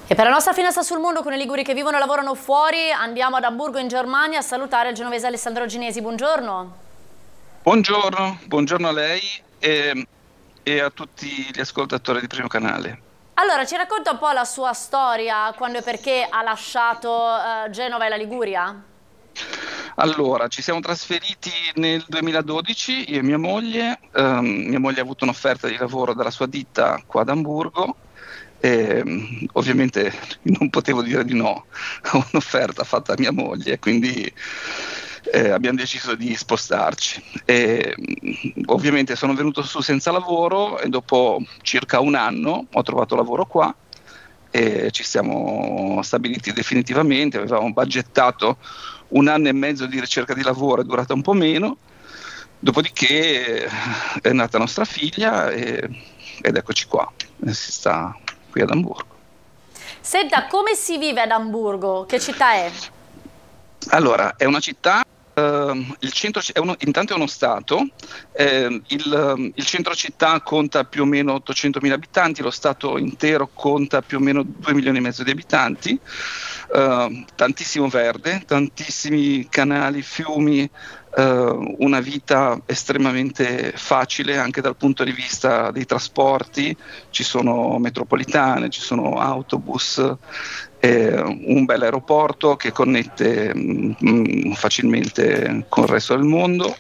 E per la nostra finestra sul mondo con i liguri che vivono e lavorano fuori andiamo ad Amburgo in Germania a salutare il genovese Alessandro Ginesi. Buongiorno. Buongiorno a lei e a tutti gli ascoltatori di Primo Canale. Allora, ci racconta un po' la sua storia, quando e perché ha lasciato Genova e la Liguria? Allora, ci siamo trasferiti nel 2012, io e mia moglie. Mia moglie ha avuto un'offerta di lavoro dalla sua ditta qua ad Amburgo e ovviamente non potevo dire di no a un'offerta fatta a mia moglie, quindi abbiamo deciso di spostarci. Ovviamente sono venuto su senza lavoro e dopo circa un anno ho trovato lavoro qua e ci siamo stabiliti definitivamente. Avevamo budgettato un anno e mezzo di ricerca di lavoro, è durata un po' meno, dopodiché è nata nostra figlia ed eccoci qua, si sta qui ad Amburgo. Senta, come si vive ad Amburgo? Che città è? Allora, è una città, il centro intanto è uno stato, il centro città conta più o meno 800.000 abitanti, lo stato intero conta più o meno 2 milioni e mezzo di abitanti, tantissimo verde, tantissimi canali, fiumi, una vita estremamente facile anche dal punto di vista dei trasporti. Ci sono metropolitane, ci sono autobus, un bel aeroporto che connette facilmente con il resto del mondo.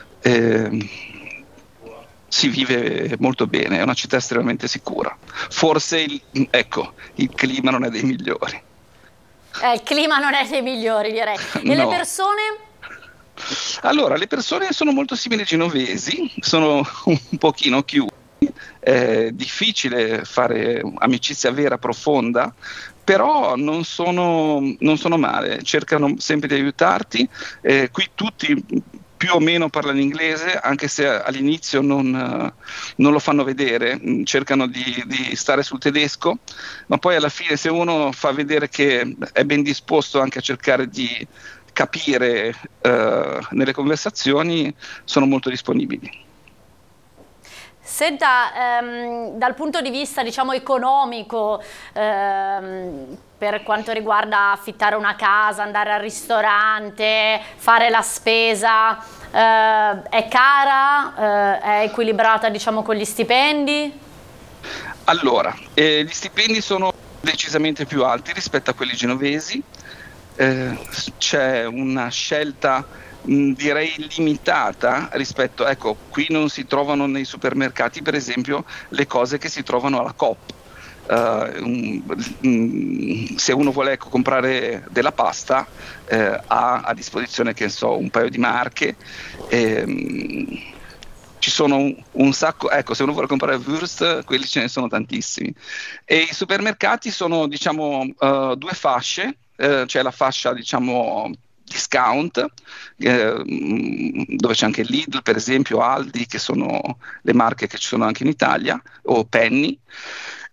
Si vive molto bene, è una città estremamente sicura. Forse il clima non è dei migliori. Il clima non è dei migliori, direi. E le No. persone? Allora, le persone sono molto simili ai genovesi, sono un pochino chiuse, è difficile fare amicizia vera, profonda, però non sono male, cercano sempre di aiutarti. Qui tutti più o meno parlano inglese, anche se all'inizio non lo fanno vedere, cercano di stare sul tedesco, ma poi alla fine, se uno fa vedere che è ben disposto anche a cercare di capire nelle conversazioni, sono molto disponibili. Senta, dal punto di vista, diciamo, economico, per quanto riguarda affittare una casa, andare al ristorante, fare la spesa, è cara, è equilibrata, diciamo, con gli stipendi? Allora, gli stipendi sono decisamente più alti rispetto a quelli genovesi. C'è una scelta, direi limitata rispetto, ecco, qui non si trovano nei supermercati, per esempio, le cose che si trovano alla Coop. Se uno vuole, ecco, comprare della pasta, ha a disposizione, che so, un paio di marche. Ci sono un sacco, ecco, se uno vuole comprare Wurst, quelli ce ne sono tantissimi. E i supermercati sono, diciamo, due fasce. C'è la fascia, diciamo, discount, dove c'è anche Lidl, per esempio, Aldi, che sono le marche che ci sono anche in Italia, o Penny.